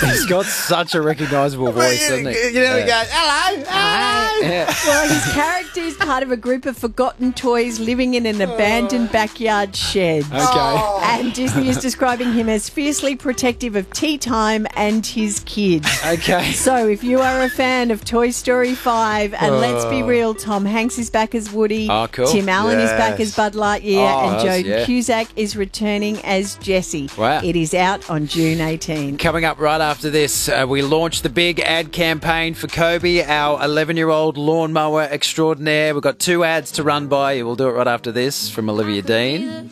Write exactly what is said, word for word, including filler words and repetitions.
He's got such a recognisable voice, doesn't he? You know, he Yeah. goes, hello, hello. Yeah. Well, his character is part of a group of forgotten toys living in an abandoned backyard shed. Okay. And Disney is describing him as fiercely protective of tea time and his kids. Okay. So if you are a fan of Toy Story five, and let's be real, Tom Hanks is back as Woody, Oh, cool. Tim Allen is back Yes. as Bud Lightyear, Oh, and Joe yeah. Cusack is returning as Jessie. Wow. It is out on June eighteenth. Coming up right after this, uh, we launched the big ad campaign for Kobe, our eleven-year-old lawnmower extraordinaire. We've got two ads to run by. We'll do it right after this from Olivia Dean.